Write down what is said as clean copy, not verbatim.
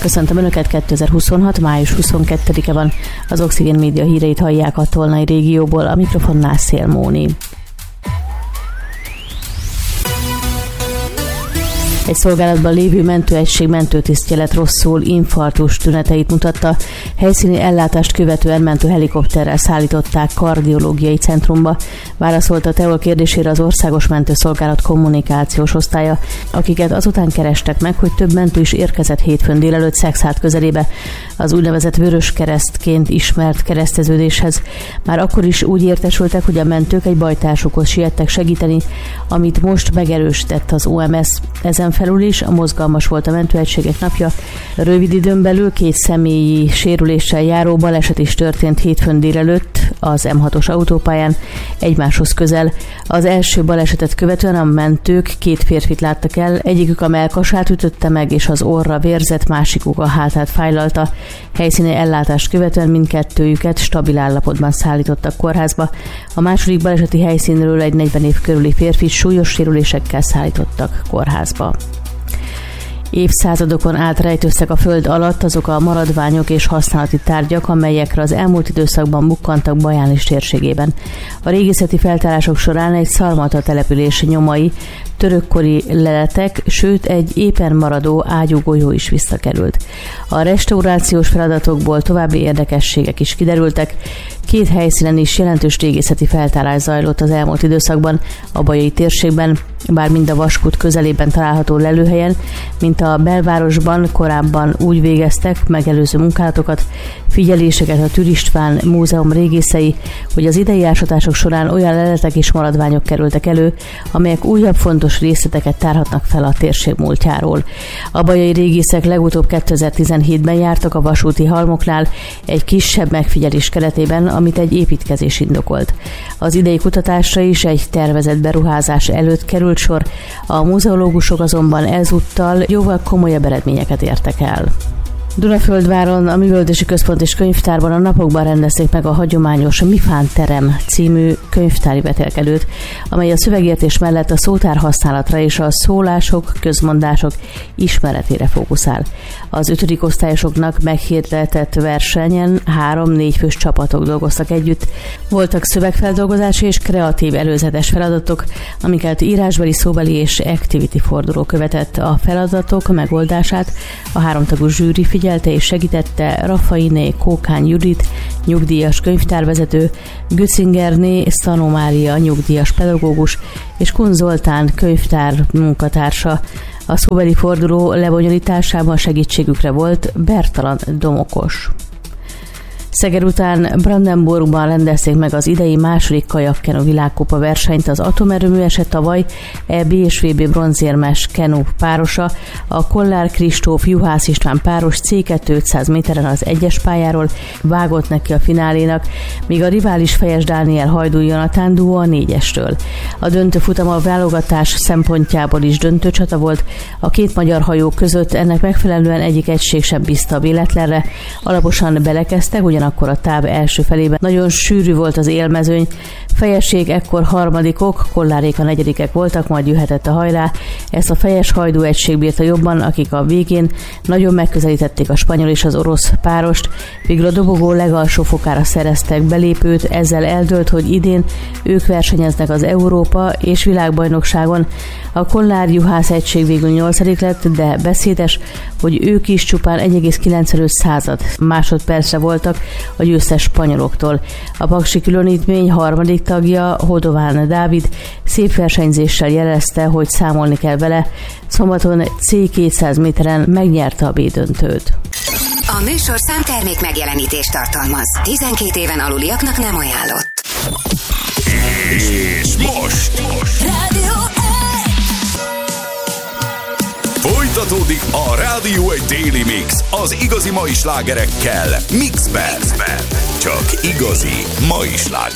Köszöntöm Önöket, 2026. május 22-e van. Az Oxigén Média híreit hallják a Tolnai régióból, a mikrofonnál Szél Móni. Egy szolgálatban lévő mentőegység mentőtisztje lett rosszul, infarktus tüneteit mutatta. Helyszíni ellátást követően mentőhelikopterrel szállították kardiológiai centrumba. Válaszolt a TEOL kérdésére az Országos Mentőszolgálat kommunikációs osztálya, akiket azután kerestek meg, hogy több mentő is érkezett hétfőn délelőtt Szekszárd közelébe az úgynevezett Vöröskeresztként ismert kereszteződéshez. Már akkor is úgy értesültek, hogy a mentők egy bajtársukhoz siettek segíteni, amit most megerősített az OMS. Ezen felül is mozgalmas volt a mentőegységek napja. Rövid időn belül 2 személyi sérüléssel járó baleset is történt hétfőn délelőtt az M6-os autópályán egymáshoz közel. Az első balesetet követően a mentők 2 férfit láttak el, egyikük a mellkasát ütötte meg, és az orra vérzett, másikuk a hátát fájlalta. Helyszíni ellátást követően mindkettőjüket stabil állapotban szállítottak kórházba. A második baleseti helyszínről egy 40 év körüli férfit súlyos sérülésekkel szállítottak kórházba. Évszázadokon át rejtőztek a föld alatt azok a maradványok és használati tárgyak, amelyekre az elmúlt időszakban bukkantak Bajánis térségében. A régészeti feltárások során egy szarmata település nyomai, törökkori leletek, sőt egy éppen maradó ágyúgolyó is visszakerült. A restaurációs feladatokból további érdekességek is kiderültek. 2 helyszínen is jelentős régészeti feltárás zajlott az elmúlt időszakban a bajai térségben, bár mind a Vaskút közelében található lelőhelyen, mint a belvárosban korábban úgy végeztek megelőző munkálatokat, figyeléseket a Türr István Múzeum régészei, hogy az idei ásatások során olyan leletek és maradványok kerültek elő, amelyek újabb fontos részleteket tárhatnak fel a térség múltjáról. A bajai régészek legutóbb 2017-ben jártak a vasúti halmoknál egy kisebb megfigyelés keretében, amit egy építkezés indokolt. Az idei kutatásra is egy tervezett beruházás előtt került sor, a muzeológusok azonban ezúttal jóval komolyabb eredményeket értek el. Dunaföldváron a Művelődési Központ és Könyvtárban a napokban rendezték meg a hagyományos Mifán terem című könyvtári vetélkedőt, amely a szövegértés mellett a szótár használatra és a szólások, közmondások ismeretére fókuszál. Az 5. osztályosoknak meghirdetett versenyen 3-4 fős csapatok dolgoztak együtt. Voltak szövegfeldolgozási és kreatív előzetes feladatok, amiket írásbeli, szóbeli és activity forduló követett. A feladatok megoldását a 3 tagú zsűri figyelte és segítette Raffainé Kókány Judit, nyugdíjas könyvtárvezető, Götzingerné Szanó Mária, nyugdíjas pedagógus, és Kun Zoltán könyvtár munkatársa. A szóbeli forduló lebonyolításában segítségükre volt Bertalan Domokos. Szeger után Brandenburgban rendezték meg az idei második kajakkenu világkupa versenyt. Az atomerőmű esett tavaly EB és VB bronzérmes kenu párosa, a Kollár Kristóf Juhász István páros C2 500 méteren az 1-es pályáról vágott neki a finálénak, míg a rivális Fejes Dániel Hajdú Jonatán duó a 4-esről. A döntő futam a válogatás szempontjából is döntő csata volt. A 2 magyar hajó között ennek megfelelően egyik egység sem bízta a véletlenre. Alaposan belekezdtek, ugyanakkor a táv első felében nagyon sűrű volt az élmezőny. Fejeség ekkor harmadikok, Kollárék a 4-ek voltak, majd jöhetett a hajrá. Ezt a Fejes Hajdú egység bírta jobban, akik a végén nagyon megközelítették a spanyol és az orosz párost. Végül a dobogó legalsó fokára szereztek belépőt, ezzel eldőlt, hogy idén ők versenyeznek az Európa és világbajnokságon. A Kollár Juhász egység végül 8. lett, de beszédes, hogy ők is csupán 1,95 másodpercre voltak a győztes spanyoloktól. A paksi különítmény 3. tagja, Hodován Dávid szép versenyzéssel jelezte, hogy számolni kell vele. Szombaton C200 méteren megnyerte a B-döntőt. A műsorszám termék megjelenítést tartalmaz. 12 éven aluliaknak nem ajánlott. És most Rádió folytatódik a Rádió egy Daily Mix az igazi mai slágerekkel Mixben. Csak igazi mai slágerek.